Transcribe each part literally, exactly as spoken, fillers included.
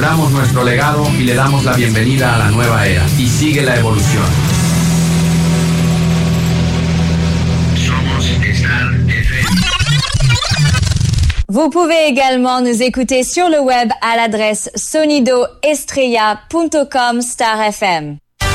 Damos nuestro legado y le damos la bienvenida a la nueva era. Y sigue la evolución. Somos Star F M. Vous pouvez également nous écouter sur le web à l'adresse sonido estrella punto com Star F M.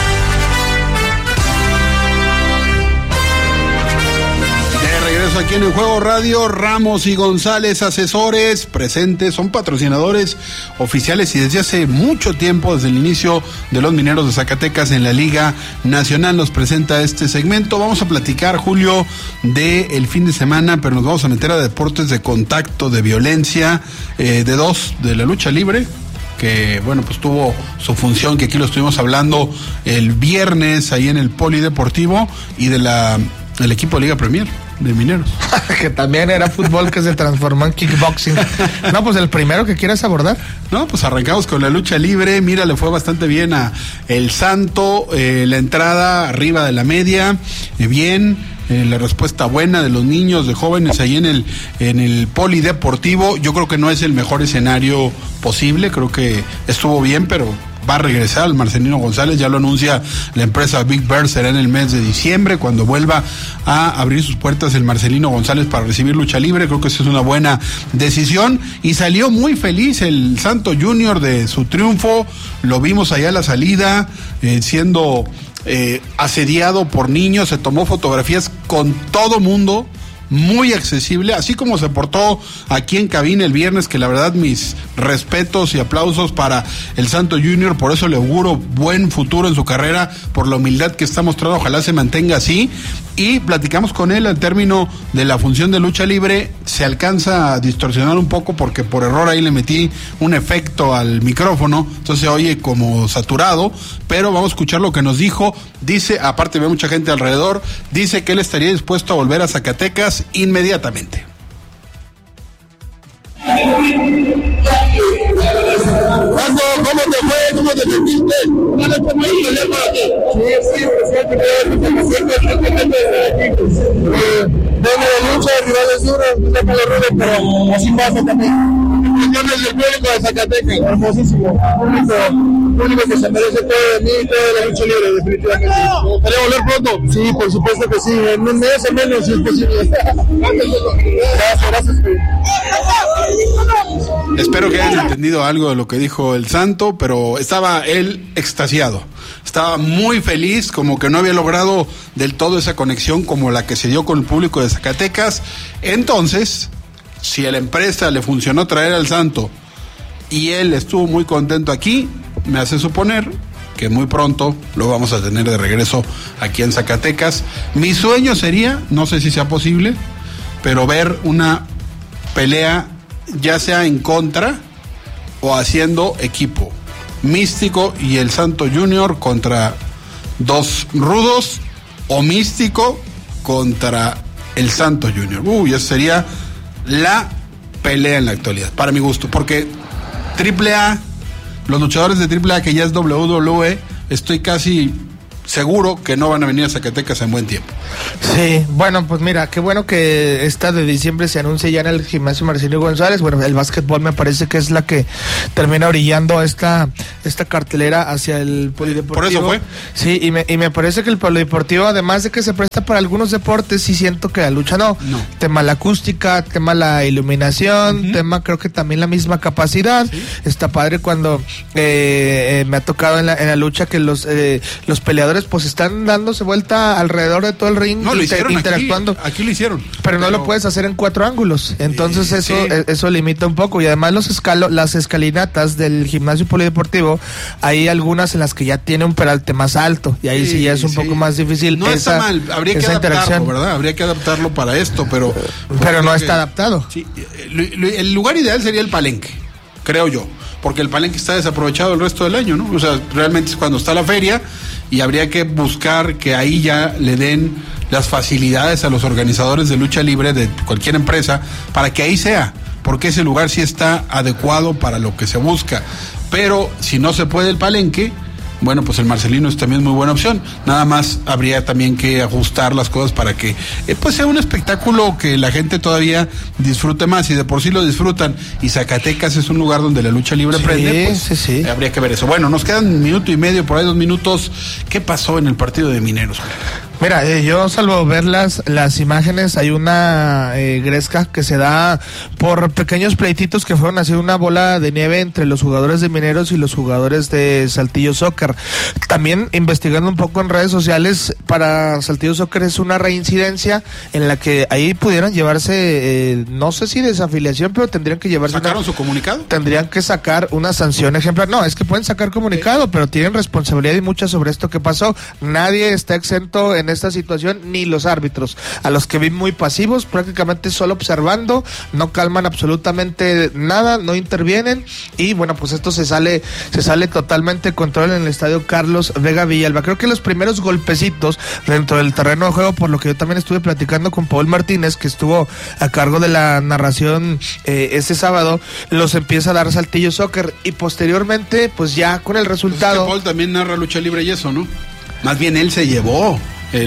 Aquí en el Juego Radio, Ramos y González, asesores presentes, son patrocinadores oficiales y desde hace mucho tiempo, desde el inicio de los Mineros de Zacatecas en la Liga Nacional, nos presenta este segmento. Vamos a platicar, Julio, de el fin de semana, pero nos vamos a meter a deportes de contacto, de violencia, eh, de dos, de la lucha libre, que bueno, pues tuvo su función, que aquí lo estuvimos hablando el viernes ahí en el Polideportivo, y de la el equipo de Liga Premier de Mineros. Que también era fútbol que se transformó en kickboxing. No, pues el primero que quieras abordar. No, pues arrancamos con la lucha libre. Mira, le fue bastante bien a El Santo, eh, la entrada arriba de la media, eh, bien, eh, la respuesta buena de los niños, de jóvenes ahí en el, en el Polideportivo. Yo creo que no es el mejor escenario posible, creo que estuvo bien, pero va a regresar el Marcelino González, ya lo anuncia la empresa Big Bear, será en el mes de diciembre cuando vuelva a abrir sus puertas el Marcelino González para recibir lucha libre. Creo que esa es una buena decisión y salió muy feliz el Santo Junior de su triunfo. Lo vimos allá a la salida, eh, siendo eh, asediado por niños, se tomó fotografías con todo mundo, muy accesible, así como se portó aquí en cabina el viernes, que la verdad mis respetos y aplausos para el Santo Junior, por eso le auguro buen futuro en su carrera, por la humildad que está mostrando, ojalá se mantenga así. Y platicamos con él al término de la función de lucha libre, se alcanza a distorsionar un poco porque por error ahí le metí un efecto al micrófono, entonces se oye como saturado, pero vamos a escuchar lo que nos dijo. Dice, aparte ve mucha gente alrededor, dice que él estaría dispuesto a volver a Zacatecas inmediatamente. ¿Cuándo, ¿Cómo te fue? ¿Cómo te sentiste? ¿Cuál fue muy especial para ti? Sí, sí, presidente, que me siento especialmente desde aquí. Vengo de lucha, rivales duros, me saca la rueda, pero así pasa también. Impresiones del público de Zacatecas, hermosísimo. Público, público que se merece todo de mí y toda la lucha libre, definitivamente. ¿Me gustaría volver pronto? Sí, por supuesto que sí, en un mes o menos, si es posible. Gracias, gracias. Espero que hayan entendido algo de lo que dijo el Santo, pero estaba él extasiado, estaba muy feliz, como que no había logrado del todo esa conexión como la que se dio con el público de Zacatecas. Entonces, si a la empresa le funcionó traer al Santo y él estuvo muy contento aquí, me hace suponer que muy pronto lo vamos a tener de regreso aquí en Zacatecas. Mi sueño sería, no sé si sea posible, pero ver una pelea ya sea en contra o haciendo equipo. Místico y el Santo Junior contra dos rudos, o Místico contra el Santo Junior. Uy, esa sería la pelea en la actualidad, para mi gusto, porque triple A, los luchadores de triple A, que ya es doble u doble u E, estoy casi seguro que no van a venir a Zacatecas en buen tiempo. Sí, bueno, pues mira, qué bueno que esta de diciembre se anuncia ya en el gimnasio Marcelino González. Bueno, el básquetbol me parece que es la que termina orillando esta esta cartelera hacia el polideportivo. Por eso fue. Sí, y me, y me parece que el polideportivo, además de que se presta para algunos deportes, sí siento que la lucha no. No. Tema la acústica, tema la iluminación, uh-huh. tema creo que también la misma capacidad. ¿Sí? Está padre cuando eh, eh, me ha tocado en la, en la lucha que los, eh, los peleadores pues están dándose vuelta alrededor de todo el ring, no, lo inter- hicieron interactuando. Aquí, aquí lo hicieron. Pero, pero no lo puedes hacer en cuatro ángulos. Entonces sí, eso sí. eso limita un poco. Y además los escalo, las escalinatas del gimnasio polideportivo, hay algunas en las que ya tiene un peralte más alto. Y ahí sí, sí ya es un sí. poco más difícil. No esa, está mal, habría que adaptarlo, ¿verdad? Habría que adaptarlo para esto, pero... Pero no que, está adaptado. Sí, el lugar ideal sería el Palenque, creo yo. Porque el Palenque está desaprovechado el resto del año, ¿no? O sea, realmente es cuando está la feria y habría que buscar que ahí ya le den las facilidades a los organizadores de lucha libre de cualquier empresa para que ahí sea, porque ese lugar sí está adecuado para lo que se busca. Pero si no se puede el Palenque, bueno, pues el Marcelino es también muy buena opción. Nada más habría también que ajustar las cosas para que eh, pues sea un espectáculo que la gente todavía disfrute más, y de por sí lo disfrutan, y Zacatecas es un lugar donde la lucha libre sí, prende, pues sí, sí. Eh, habría que ver eso. Bueno, nos quedan un minuto y medio, por ahí dos minutos. ¿Qué pasó en el partido de Mineros? Mira, eh, yo salvo ver las, las imágenes, hay una eh, gresca que se da por pequeños pleititos que fueron así una bola de nieve entre los jugadores de Mineros y los jugadores de Saltillo Soccer. También investigando un poco en redes sociales, para Saltillo Soccer es una reincidencia en la que ahí pudieran llevarse, eh, no sé si desafiliación, pero tendrían que llevarse... ¿Sacaron una, su comunicado? Tendrían que sacar una sanción ejemplar. No, es que pueden sacar comunicado, sí, pero tienen responsabilidad y mucha sobre esto que pasó. Nadie está exento en esta situación, ni los árbitros, a los que vi muy pasivos, prácticamente solo observando, no calman absolutamente nada, no intervienen, y bueno, pues esto se sale se sale totalmente de control en el estadio Carlos Vega Villalba. Creo que los primeros golpecitos dentro del terreno de juego, por lo que yo también estuve platicando con Paul Martínez, que estuvo a cargo de la narración eh, este sábado, los empieza a dar Saltillo Soccer, y posteriormente, pues ya con el resultado... Pues es que Paul también narra lucha libre y eso, ¿no? Más bien él se llevó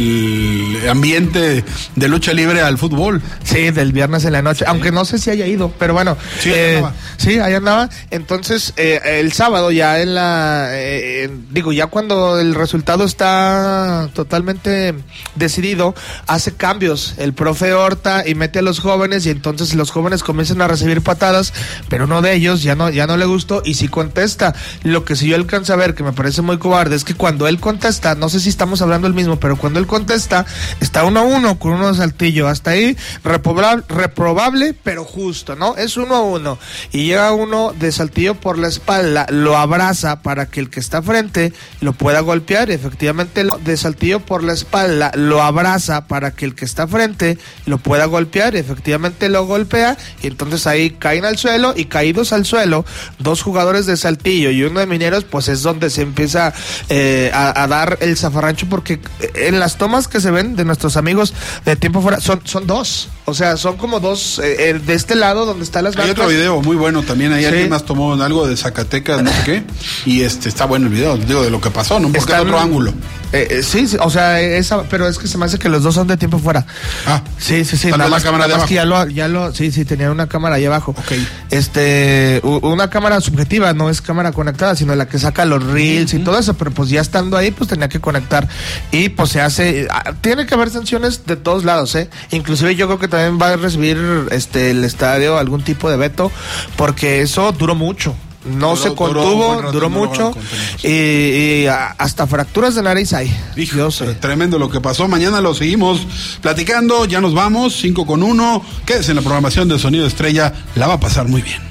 el ambiente de lucha libre al fútbol. Sí, del viernes en la noche, sí, aunque no sé si haya ido, pero bueno. Sí, eh, ahí andaba. Sí, ahí andaba. Entonces, eh, el sábado ya en la... Eh, digo, ya cuando el resultado está totalmente decidido, hace cambios el profe Horta y mete a los jóvenes, y entonces los jóvenes comienzan a recibir patadas, pero uno de ellos ya no, ya no le gustó y sí contesta. Lo que sí yo alcanzo a ver, que me parece muy cobarde, es que cuando él contesta, no sé si estamos hablando del mismo, pero cuando él contesta, está uno a uno con uno de Saltillo, hasta ahí reprobable, reprobable, pero justo, ¿no? Es uno a uno, y llega uno de Saltillo por la espalda, lo abraza para que el que está frente lo pueda golpear, y efectivamente de Saltillo por la espalda, lo abraza para que el que está frente lo pueda golpear, y efectivamente lo golpea, y entonces ahí caen al suelo, y caídos al suelo, dos jugadores de Saltillo y uno de Mineros, pues es donde se empieza eh, a, a dar el zafarrancho, porque en las tomas que se ven de nuestros amigos de tiempo fuera, son, son dos, o sea, son como dos, eh, de este lado donde están las bancas. Hay otro video muy bueno también, ahí sí, alguien más tomó algo de Zacatecas, no sé qué, y este está bueno el video, digo, de lo que pasó, ¿no? Porque está es otro ángulo. Eh, eh, sí, sí, o sea, esa, pero es que se me hace que los dos son de tiempo fuera. Ah, sí, sí, sí. Nada la más, cámara de abajo. Que ya lo, ya lo, sí, sí, tenían una cámara ahí abajo. Okay. Este, una cámara subjetiva, no es cámara conectada, sino la que saca los reels uh-huh. y todo eso, pero pues ya estando ahí, pues tenía que conectar, y pues se hace, tiene que haber sanciones de todos lados, eh. Inclusive yo creo que también va a recibir este el estadio algún tipo de veto, porque eso duró mucho. No duró, se contuvo, duró, duró mucho, y, y hasta fracturas de nariz hay. Hijo, yo sé. Tremendo lo que pasó. Mañana lo seguimos platicando. Ya nos vamos, cinco con uno. Quédese en la programación de Sonido Estrella. La va a pasar muy bien.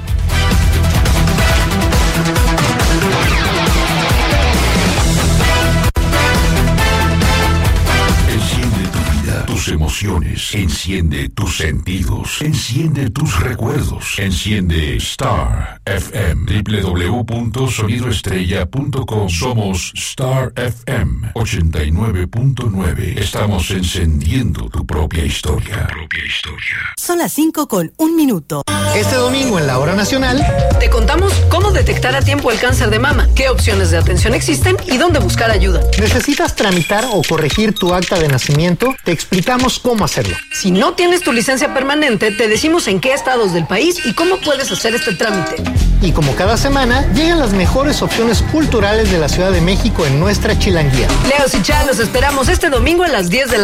Tus emociones, enciende tus sentidos, enciende tus recuerdos, enciende Star F M, doble u doble u doble u punto sonido estrella punto com. Somos Star F M ochenta y nueve punto nueve. Estamos encendiendo tu propia historia. Tu propia historia. Son las cinco con un minuto. Este domingo en la Hora Nacional te contamos cómo detectar a tiempo el cáncer de mama, qué opciones de atención existen y dónde buscar ayuda. ¿Necesitas tramitar o corregir tu acta de nacimiento? Te explicamos cómo hacerlo. Si no tienes tu licencia permanente, te decimos en qué estados del país y cómo puedes hacer este trámite. Y como cada semana, llegan las mejores opciones culturales de la Ciudad de México en nuestra Chilanguía. Leos y Chá, los esperamos este domingo a las diez de la